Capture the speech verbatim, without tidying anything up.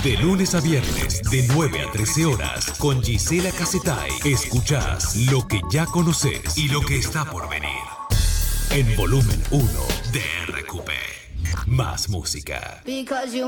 De lunes a viernes, de nueve a trece horas, con Gisela Casetay. Escuchás lo que ya conoces y lo que está por venir. En Volumen uno de R Q P. Más música.